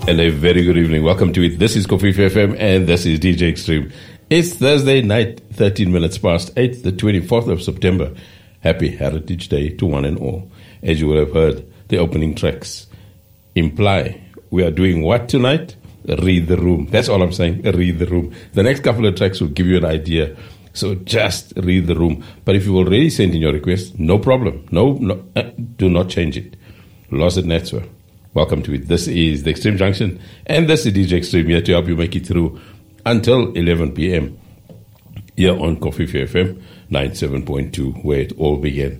And a very good evening. Welcome to it. This is Kofi FM and this is DJ Extreme. It's Thursday night, 13 minutes past 8, the 24th of September. Happy Heritage Day to one and all. As you will have heard, the opening tracks imply we are doing what tonight? Read the room. That's all I'm saying. Read the room. The next couple of tracks will give you an idea. So just read the room. But if you already sent in your request, no problem. No, do not change it. Lost at Netswer. Welcome to it. This is the Extreme Junction, and this is DJ Extreme here to help you make it through until 11 p.m. here on Coffee FM 97.2, where it all began.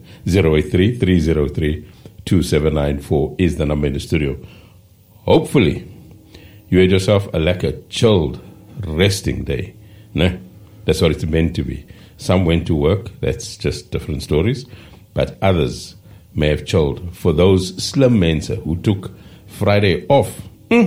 083-303-2794 is the number in the studio. Hopefully, you had yourself a chilled, resting day. No, that's what it's meant to be. Some went to work, that's just different stories, but others may have chilled. For those slim mensa who took Friday off,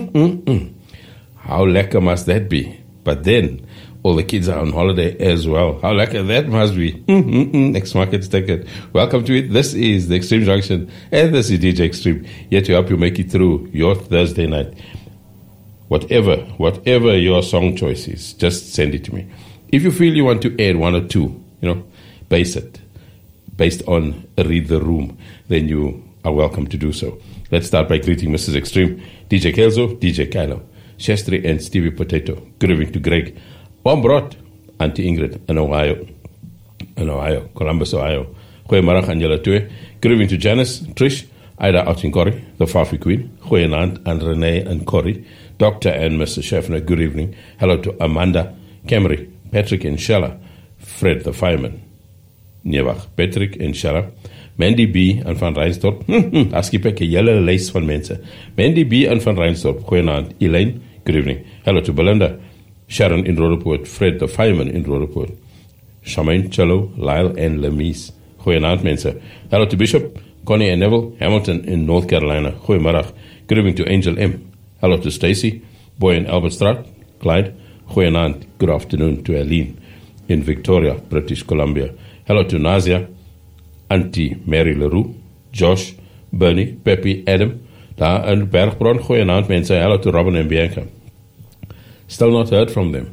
how lekker must that be? But then, all the kids are on holiday as well. How lekker that must be. Next market's ticket. Welcome to it. This is the Extreme Junction, and this is DJ Extreme, here to help you make it through your Thursday night. Whatever your song choice is, just send it to me. If you feel you want to add one or two, based on Read the Room, then you are welcome to do so. Let's start by greeting Mrs. Extreme, DJ Kelzo, DJ Kylo, Shestri and Stevie Potato. Good evening to Greg. Bombrot, Auntie Ingrid in Ohio, Columbus, Ohio. Goeiemorgen aan julle twee. Good evening to Janice, Trish, Ida out in Corrie, the Fafi Queen. Goeienaand and Renee and Corrie. Dr. and Mr. Scheffner, good evening. Hello to Amanda, Camry, Patrick and Shella, Fred the Fireman. Nieuwag, Patrick en Shara, Mandy B. en Van Reinsdorp. As skip ek 'n hele lys van mense. Mandy B. en Van Reinsdorp. Goeienaand. Elaine, good evening. Hello to Belinda, Sharon in Roodepoort, Fred the Fireman in Roodepoort. Charmaine, Cello, Lyle en Lemise. Goeienaand mense. Hello to Bishop, Connie and Neville, Hamilton in North Carolina. Goeiemiddag. Good evening to Angel M. Hello to Stacy, Boy in Albertstraat, Clyde. Goeienaand. Good afternoon to Aline in Victoria, British Columbia. Hello to Nazia, Auntie Mary Leroux, Josh, Bernie, Peppy, Adam, daar in Bergbron. Goeienaand mense. Hello to Robin and Bianca. Still not heard from them.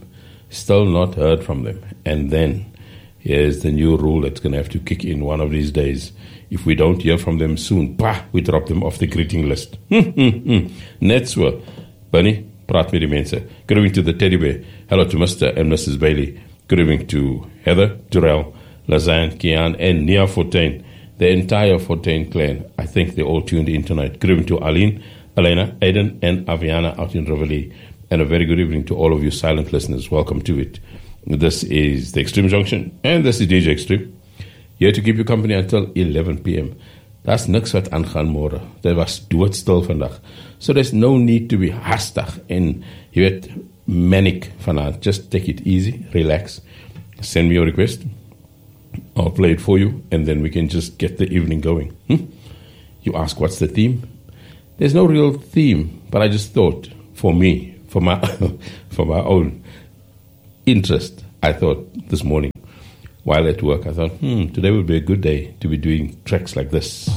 And then, here's the new rule that's going to have to kick in one of these days. If we don't hear from them soon, we drop them off the greeting list. Netswer, Bernie, praat met die mense. Good evening to the teddy bear. Hello to Mr. and Mrs. Bailey. Good evening to Heather, Durrell, Lazanne, Kian, and Nia Fortain, the entire Fortain clan. I think they all tuned in tonight. Good evening to Aline, Elena, Aiden, and Aviana out in Reveille. And a very good evening to all of you silent listeners. Welcome to it. This is the Extreme Junction, and this is DJ Extreme, here to keep you company until 11 p.m. Daar's niks wat aangaan môre. Dit was doodstil vandag. So there's no need to be hastig en jy weet manic vanaand. Just take it easy, relax. Send me your request. I'll play it for you, and then we can just get the evening going. You ask, what's the theme? There's no real theme, but I just thought, for me, for my own interest, I thought this morning, while at work, I thought, today would be a good day to be doing tracks like this.